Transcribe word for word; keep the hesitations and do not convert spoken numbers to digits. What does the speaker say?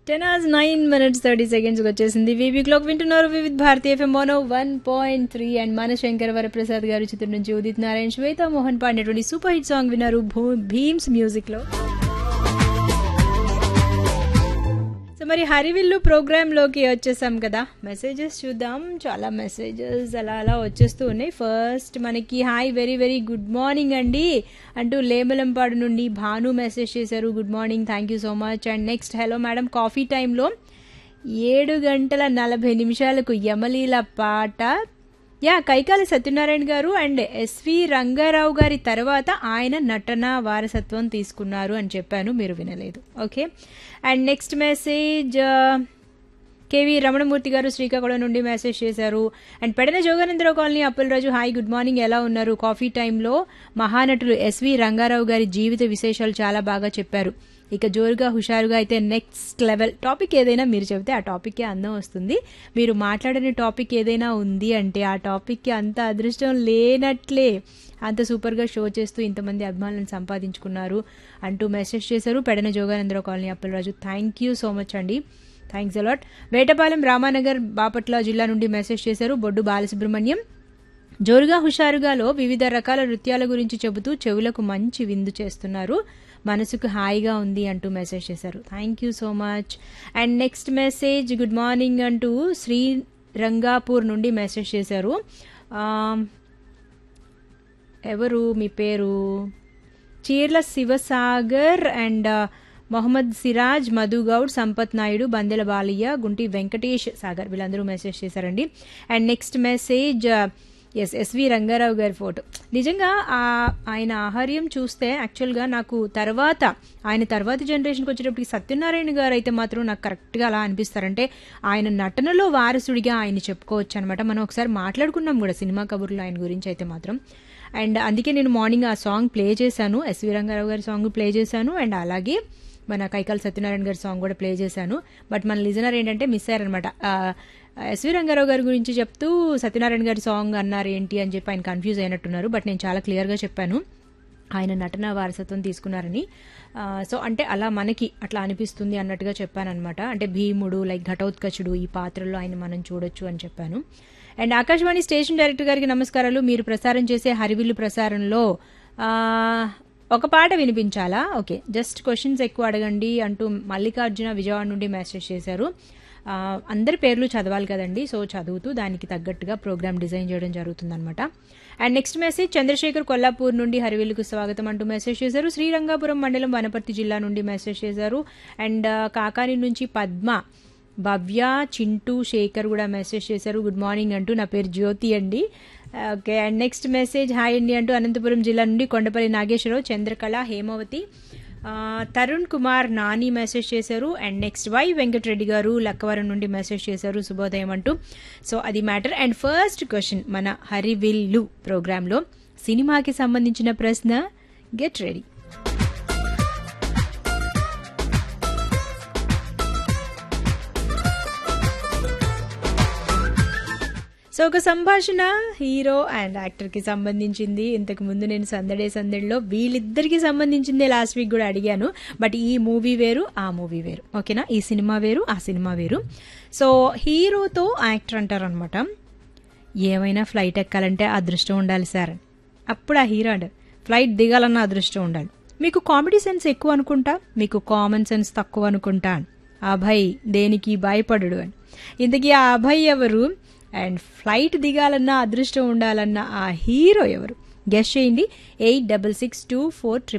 Ten hours nine minutes thirty సెకండ్స్కి వచ్చేసింది. VV clock వింటున్నారు వివిధ భారతీయ FM mono one point three and మన శంకర్ వరప్రసాద్ గారు చిత్రం నుంచి ఉదిత్ నారాయణ్ శ్వేతా మోహన్ పాడినటువంటి సూపర్ హిట్ సాంగ్ విన్నారు భీమ్స్ మ్యూజిక్ లో. సో మరి హరివిల్లు ప్రోగ్రామ్ లోకి వచ్చేసాం కదా, మెసేజెస్ చూద్దాం. చాలా మెసేజెస్ అలా అలా వచ్చేస్తూ ఉన్నాయి. ఫస్ట్ మనకి hi very very good morning అండి అంటూ లేమలంపాడు నుండి భాను మెసేజ్ చేశారు. Good morning, thank you so much. And next hello madam, coffee టైంలో ఏడు గంటల నలభై నిమిషాలకు యమలీల పాట యా కైకాలి సత్యనారాయణ గారు అండ్ ఎస్వి రంగారావు గారి తర్వాత ఆయన నటన వారసత్వం తీసుకున్నారు అని చెప్పాను, మీరు వినలేదు. Okay. And next message KV Ramanamurthy గారు శ్రీకాకుళం నుండి మెసేజ్ చేశారు. And Pedana Jogananda Rao colony Appalaraju hi good morning, ఎలా ఉన్నారు? కాఫీ టైంలో మహానటులు ఎస్వి రంగారావు గారి జీవిత విశేషాలు చాలా బాగా చెప్పారు. ఇక జోరుగా హుషారుగా అయితే నెక్స్ట్ లెవెల్. టాపిక్ ఏదైనా మీరు చెబితే ఆ టాపిక్కే అందం వస్తుంది. మీరు మాట్లాడని టాపిక్ ఏదైనా ఉంది అంటే ఆ టాపిక్కి అంత అదృష్టం లేనట్లే. అంత సూపర్గా షో చేస్తూ ఇంతమంది అభిమానులను సంపాదించుకున్నారు అంటూ మెసేజ్ చేశారు Pedana Jogananda Rao colony Appalaraju. Thank you so much అండి, థ్యాంక్స్ అలాట్. వేటపాలెం రామానగర్ బాపట్ల జిల్లా నుండి మెసేజ్ చేశారు బొడ్డు బాలసుబ్రహ్మణ్యం. జోరుగా హుషారుగాలో వివిధ రకాల నృత్యాల గురించి చెబుతూ చెవులకు మంచి విందు చేస్తున్నారు, మనసుకు హాయిగా ఉంది అంటూ మెసేజ్ చేశారు. Thank you so much. And next message good morning అంటూ శ్రీ రంగాపూర్ నుండి మెసేజ్ చేశారు. ఎవరు మీ పేరు? చీర్ల శివసాగర్ అండ్ మొహమ్మద్ సిరాజ్, మధుగౌడ్, సంపత్ నాయుడు, బందెల బాలయ్య, గుంటి వెంకటేష్ సాగర్ వీళ్ళందరూ మెసేజ్ చేశారండి. And next message yes SV Rangarao గారి ఫోటో. నిజంగా ఆయన ఆహార్యం చూస్తే యాక్చువల్గా నాకు తర్వాత ఆయన తర్వాత జనరేషన్కి వచ్చేటప్పటికి సత్యనారాయణ గారు అయితే మాత్రం నాకు కరెక్ట్గా అలా అనిపిస్తారంటే ఆయన నటనలో వారసుడిగా ఆయన చెప్పుకోవచ్చు అనమాట. మనం ఒకసారి మాట్లాడుకున్నాం కూడా సినిమా కబుర్లు ఆయన గురించి అయితే మాత్రం. అండ్ అందుకే నేను మార్నింగ్ ఆ సాంగ్ ప్లే చేశాను, ఎస్వి రంగారావు గారి సాంగ్ ప్లే చేశాను అండ్ అలాగే మన కైకాల సత్యనారాయణ గారి సాంగ్ కూడా ప్లే చేశాను. బట్ మన లిజనర్ ఏంటంటే మిస్ అయ్యారనమాట. ఎస్వి రంగారావు గారి గురించి చెప్తూ సత్యనారాయణ గారి సాంగ్ అన్నారు ఏంటి అని చెప్పి ఆయన కన్ఫ్యూజ్ అయినట్టున్నారు. బట్ నేను చాలా క్లియర్గా చెప్పాను ఆయన నటన వారసత్వం తీసుకున్నారని. సో అంటే అలా మనకి అట్లా అనిపిస్తుంది అన్నట్టుగా చెప్పాను అనమాట. అంటే భీముడు లైక్ ఘటోత్కచుడు ఈ పాత్రలో ఆయన మనం చూడొచ్చు అని చెప్పాను. అండ్ ఆకాశవాణి స్టేషన్ డైరెక్టర్ గారికి నమస్కారాలు. మీరు ప్రసారం చేసే హరివిల్లు ప్రసారంలో ఒక పాట వినిపించాలా? ఓకే, జస్ట్ క్వశ్చన్స్ ఎక్కువ అడగండి అంటూ మల్లికార్జున విజయవాడ నుండి మెసేజ్ చేశారు. అందరి పేర్లు చదవాలి కదండి, సో చదువుతూ దానికి తగ్గట్టుగా ప్రోగ్రామ్ డిజైన్ చేయడం జరుగుతుంది అనమాట. And next message Chandrasekhar Kollapur నుండి హరివిల్లుకు స్వాగతం అంటూ మెసేజ్ చేశారు. శ్రీరంగాపురం మండలం వనపర్తి జిల్లా నుండి మెసేజ్ చేశారు. అండ్ కాకాని నుంచి పద్మ, భవ్య, చింటూ, శేఖర్ కూడా మెసేజ్ చేశారు గుడ్ మార్నింగ్ అంటూ. నా పేరు జ్యోతి అండి. Okay. And next message hi అండి అంటూ అనంతపురం జిల్లా నుండి కొండపల్లి నాగేశ్వరరావు, చంద్రకళ, హేమవతి, తరుణ్ కుమార్, నాని మెసేజ్ చేశారు. అండ్ నెక్స్ట్ వై వెంకటరెడ్డి గారు లక్కవరం నుండి మెసేజ్ చేశారు శుభోదయం అంటూ. సో అది మ్యాటర్. అండ్ ఫస్ట్ క్వశ్చన్ మన హరివిల్లు ప్రోగ్రాంలో సినిమాకి సంబంధించిన ప్రశ్న. Get ready. సో ఒక సంభాషణ హీరో అండ్ యాక్టర్కి సంబంధించింది. ఇంతకు ముందు నేను సందడే సందడిలో వీళ్ళిద్దరికి సంబంధించిందే లాస్ట్ వీక్ కూడా అడిగాను. బట్ ఈ మూవీ వేరు ఆ మూవీ వేరు, ఓకేనా? ఈ సినిమా వేరు ఆ సినిమా వేరు. సో హీరోతో యాక్టర్ అంటారు అనమాట. ఏమైనా ఫ్లైట్ ఎక్కాలంటే అదృష్టం ఉండాలి సార్. అప్పుడు ఆ హీరో అంటారు ఫ్లైట్ దిగాలన్న అదృష్టం ఉండాలి. మీకు కామెడీ సెన్స్ ఎక్కువ అనుకుంటా, మీకు కామన్ సెన్స్ తక్కువ అనుకుంటా. అభయ్ దేనికి భయపడడు అని. ఇంతకీ ఆ అభయ్ ఎవరు? అండ్ ఫ్లైట్ దిగాలన్నా అదృష్టం ఉండాలన్న ఆ హీరో ఎవరు? గెస్ చేయండి. Eight double six two four